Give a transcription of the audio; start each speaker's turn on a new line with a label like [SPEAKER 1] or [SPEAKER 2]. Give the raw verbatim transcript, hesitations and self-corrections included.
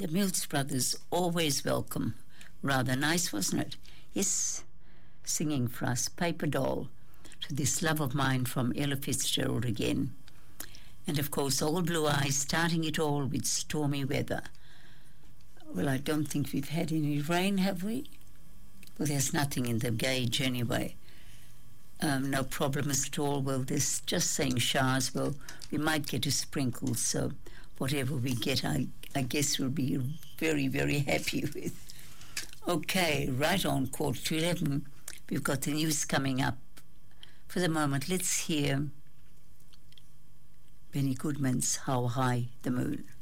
[SPEAKER 1] The Mills Brothers, Always Welcome. Rather nice, wasn't it? Yes, singing for us, Paper Doll, to This Love of Mine from Ella Fitzgerald again. And of course, Old Blue Eyes, starting it all with Stormy Weather. Well, I don't think we've had any rain, have we? Well, there's nothing in the gauge anyway. Um, no problems at all. Well, there's just saying showers. Well, we might get a sprinkle, so whatever we get, I, I guess we'll be very, very happy with. Okay, right on, quarter to eleven. We've got the news coming up. For the moment, let's hear Benny Goodman's How High the Moon.